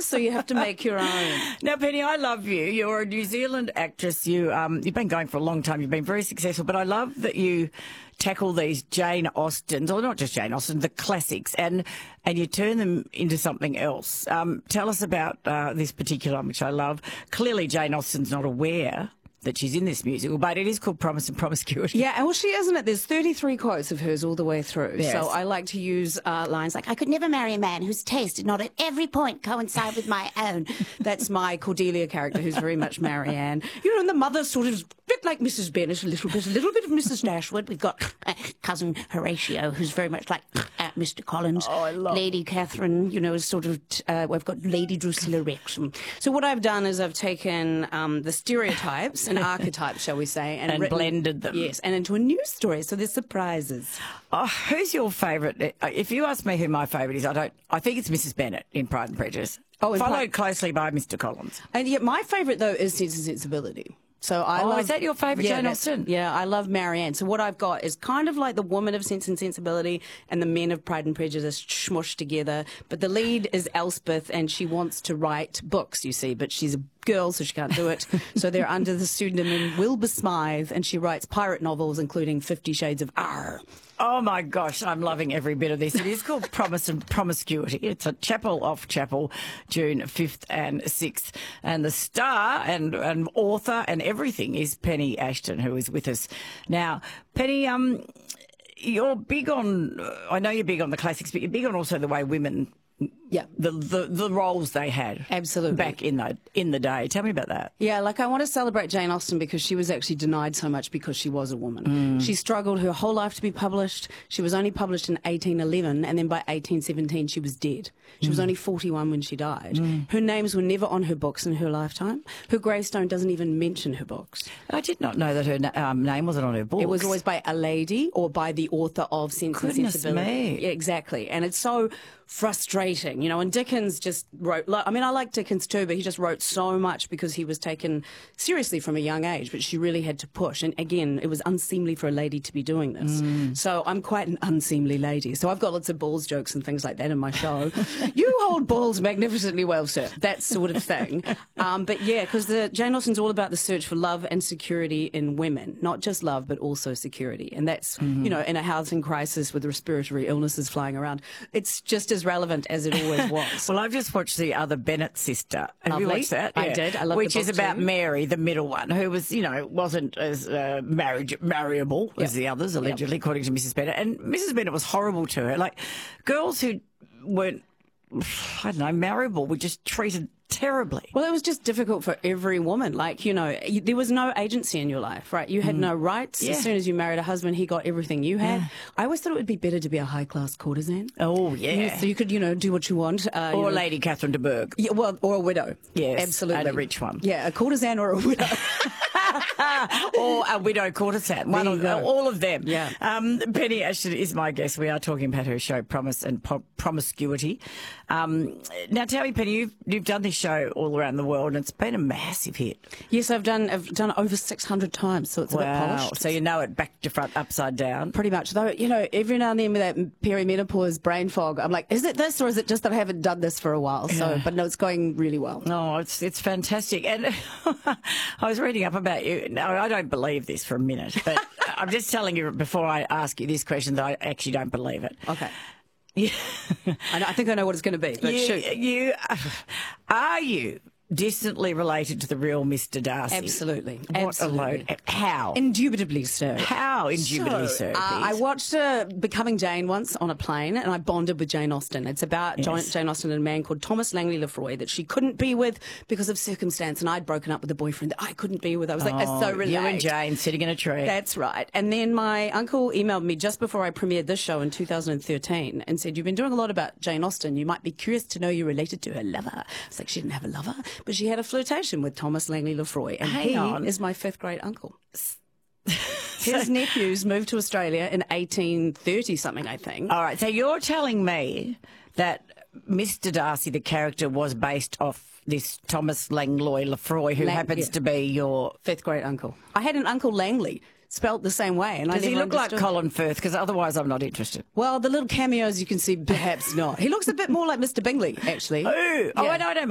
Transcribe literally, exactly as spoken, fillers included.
so you have to make your own. Now, Penny, I love you. You're a New Zealand actress. You, um, you've been going for a long time. You've been very successful, but I love that you tackle these Jane Austens, or not just Jane Austen, the classics, and and you turn them into something else. Um, tell us about uh, this particular one, which I love. Clearly, Jane Austen's not aware that she's in this musical, but it is called Promise and Promiscuity. Yeah, well, she isn't it. There's thirty-three quotes of hers all the way through. Yes. So I like to use uh, lines like, I could never marry a man whose taste did not at every point coincide with my own. that's my Cordelia character, who's very much Marianne. You know, and the mother's sort of a bit like Missus Bennet, a little bit, a little bit of Missus Dashwood. We've got uh, cousin Horatio, who's very much like uh, Mister Collins. Oh, I love Lady Catherine, You know, is sort of, uh, we've got Lady Drusilla Wrexham. So what I've done is I've taken um, the stereotypes and archetypes, shall we say, and, And written, blended them. Yes, and into a new story. So there's surprises. Oh, who's your favourite? If you ask me who my favourite is, I don't. I think it's Missus Bennet in Pride and Prejudice. Oh, in followed Pride- closely by Mister Collins. And yet my favourite, though, is Sense and Sensibility. So I Oh, love, is that your favourite yeah, Jane that's- Austen? Yeah, I love Marianne. So what I've got is kind of like the woman of Sense and Sensibility and the men of Pride and Prejudice smushed together. But the lead is Elspeth, and she wants to write books, you see, but she's a girl, so she can't do it. So they're under the pseudonym Wilbur Smythe, and she writes pirate novels, including Fifty Shades of R. Oh my gosh, I'm loving every bit of this. It is called Promise and Promiscuity. It's a chapel off chapel, June fifth and sixth. And the star and, and author and everything is Penny Ashton, who is with us now. Penny, um, you're big on, I know you're big on the classics, but you're big on also the way women, Yeah. the the, the roles they had. Absolutely. Back in the, in the day. Tell me about that. Yeah, like I want to celebrate Jane Austen because she was actually denied so much because she was a woman. Mm. She struggled her whole life to be published. She was only published in eighteen eleven, and then by eighteen seventeen she was dead. She was only forty-one when she died. Mm. Her names were never on her books in her lifetime. Her gravestone doesn't even mention her books. I did not know that her na- um, name wasn't on her books. It was always by a lady or by the author of Sense and Goodness Sensibility. me. Yeah, exactly. And it's so frustrating, you know, and Dickens just wrote, I mean, I like Dickens too, but he just wrote so much because he was taken seriously from a young age, but she really had to push. And again, it was unseemly for a lady to be doing this. Mm. So I'm quite an unseemly lady. So I've got lots of balls jokes and things like that in my show. You hold balls magnificently well, sir. That sort of thing. Um, but yeah, because the Jane Austen's all about the search for love and security in women, not just love, but also security. And that's, Mm-hmm. you know, in a housing crisis with respiratory illnesses flying around, it's just as relevant as it always was. Well, I've just watched the other Bennett sister. Have you Lovely. watched that? I did. I loved Which the is book about too. Mary, the middle one, who was, you know, wasn't as uh, marriage marriable as Yep. the others, allegedly, according to Missus Bennett. And Missus Bennett was horrible to her. Like, girls who weren't, I don't know, marriable were just treated terribly. Well, it was just difficult for every woman. Like, you know, you, there was no agency in your life, right? You had no rights. Yeah. As soon as you married a husband, he got everything you had. I always thought it would be better to be a high-class courtesan. Oh, You- yeah. So you could, you know, do what you want. Uh, you Or know. Lady Catherine de Bourgh. Yeah, well, or a widow. Yes, Absolutely. and a rich one. Yeah, a courtesan or a widow. Or a widow courtesan. One There of, you go. all of them. Yeah. Um, Penny Ashton is my guest. We are talking about her show, Promise and Pro- Promiscuity. Um, now, tell me, Penny, you've, you've done this show all around the world, and it's been a massive hit. Yes, I've done I've done it over six hundred times, so it's a bit polished. So you know it back to front, upside down. Pretty much, though, you know, every now and then with that perimenopause brain fog, I'm like, is it this or is it just that I haven't done this for a while? So, Yeah. but no, it's going really well. No, it's it's fantastic. And I was reading up about you. No, I don't believe this for a minute, but I'm just telling you before I ask you this question that I actually don't believe it. Okay. Yeah. I, know, I think I know what it's going to be, but you, shoot. you are you distantly related to the real Mister Darcy? Absolutely. What Absolutely. a load. How? Indubitably so. How indubitably so? Uh, I watched uh, Becoming Jane once on a plane, and I bonded with Jane Austen. It's about Yes. Jane, Jane Austen and a man called Thomas Langley Lefroy that she couldn't be with because of circumstance, and I'd broken up with a boyfriend that I couldn't be with. I was like, Oh, it's so relaxed. you and Jane sitting in a tree. That's right. And then my uncle emailed me just before I premiered this show in two thousand thirteen and said, you've been doing a lot about Jane Austen. You might be curious to know you're related to her lover. It's like, she didn't have a lover, but she had a flirtation with Thomas Langley Lefroy. And Hang he on. is my fifth grade uncle. His nephews moved to Australia in eighteen thirty something, I think. All right, so you're telling me that Mister Darcy, the character, was based off this Thomas Langlois Lefroy, who Lang- happens yeah. to be your... Fifth grade uncle. I had an Uncle Langley, spelt the same way. And I Does he never look like understood. Colin Firth? Because otherwise I'm not interested. Well, the little cameos you can see, perhaps not. He looks a bit more like Mister Bingley, actually. Ooh. Oh, Yeah. I know, I know.